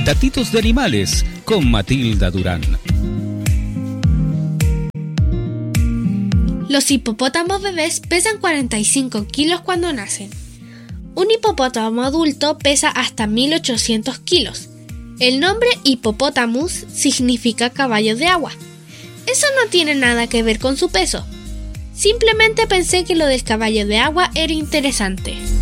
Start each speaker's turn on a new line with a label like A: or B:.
A: Datitos de animales con Matilda Durán.
B: Los hipopótamos bebés pesan 45 kilos cuando nacen. Un hipopótamo adulto pesa hasta 1800 kilos. El nombre hipopótamus significa caballo de agua. Eso no tiene nada que ver con su peso. Simplemente pensé que lo del caballo de agua era interesante.